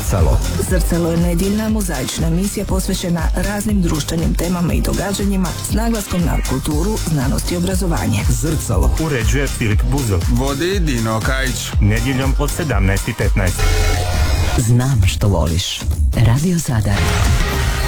Zrcalo. Zrcalo je nedjeljna mozaična emisija posvećena raznim društvenim temama i događanjima s naglaskom na kulturu, znanost i obrazovanje. Zrcalo. Uređuje Filip Buzov. Vodi Dino Kajić. Nedjeljom od 17:15. Znam što voliš. Radio Zadar.